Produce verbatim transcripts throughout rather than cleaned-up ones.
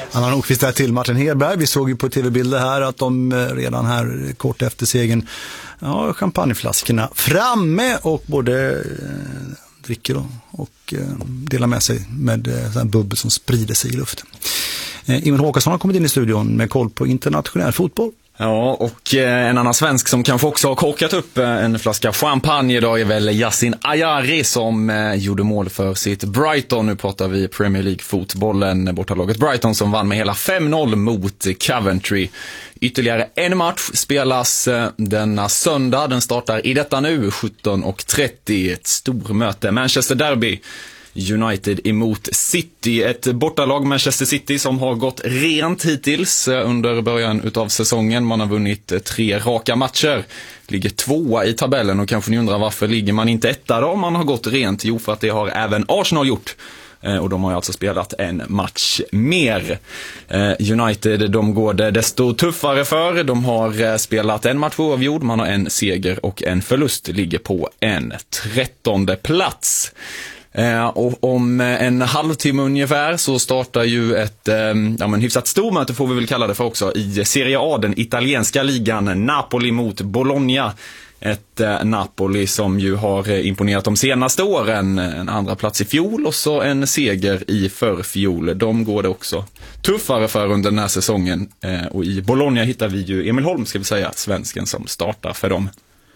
Anna Nordqvist där till Martin Hedberg. Vi såg ju på tv-bilder här att de redan här kort efter segern, ja, champagneflaskorna framme och både eh, dricker och, och eh, delar med sig med eh, sån bubbel som sprider sig i luften. Eh, Emil Håkansson har kommit in i studion med koll på internationell fotboll. Ja, och en annan svensk som kanske också har korkat upp en flaska champagne idag är väl Yasin Ayari som gjorde mål för sitt Brighton. Nu pratar vi Premier League-fotbollen, bortalaget Brighton som vann med hela fem noll mot Coventry. Ytterligare en match spelas denna söndag. Den startar i detta nu sjutton och trettio, ett stormöte. Manchester Derby. United emot City, ett bortalag Manchester City som har gått rent hittills under början utav säsongen. Man har vunnit tre raka matcher, ligger tvåa i tabellen och kanske ni undrar varför ligger man inte etta då? Man har gått rent, jo för att det har även Arsenal gjort. Och de har ju alltså spelat en match mer. United, de går det desto tuffare för. De har spelat en match oavgjord, man har en seger och en förlust, ligger på en trettonde plats. Eh, och om en halvtimme ungefär så startar ju ett eh, ja, men hyfsat stormöte får vi väl kalla det för också i Serie A, den italienska ligan. Napoli mot Bologna. Ett eh, Napoli som ju har imponerat de senaste åren. En andra plats i fjol och så en seger i förfjol. De går det också tuffare för under den här säsongen. Eh, och i Bologna hittar vi ju Emil Holm, ska vi säga, svensken som startar för dem.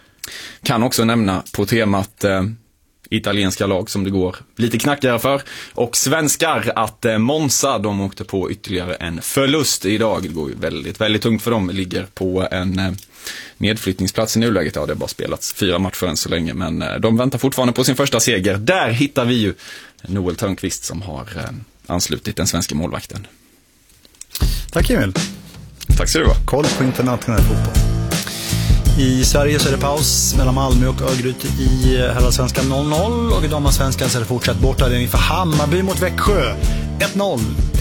Kan också nämna på temat eh, italienska lag som det går lite knackigare för och svenskar att eh, Monza, de åkte på ytterligare en förlust idag. Det går ju väldigt, väldigt tungt för dem, ligger på en eh, nedflyttningsplats i nuläget. Ja, det har bara spelats fyra matcher än så länge, men eh, de väntar fortfarande på sin första seger. Där hittar vi ju Noel Törnqvist som har eh, anslutit den svenska målvakten. Tack Emil. Tack så du ha. Koll på internationell fotboll. I Sverige så är det paus mellan Malmö och Örgryte i herrallsvenskan noll noll och i damallsvenskan så är det fortsatt borta inför Hammarby mot Växjö ett noll.